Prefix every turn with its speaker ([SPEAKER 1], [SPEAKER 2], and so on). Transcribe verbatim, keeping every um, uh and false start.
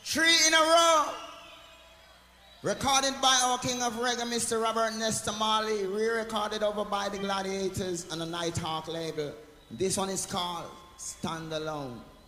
[SPEAKER 1] Three in a row. Recorded by our king of reggae, Mister Robert Nesta Marley. Re-recorded over by the Gladiators on the Nighthawk label. This one is called Stand Alone.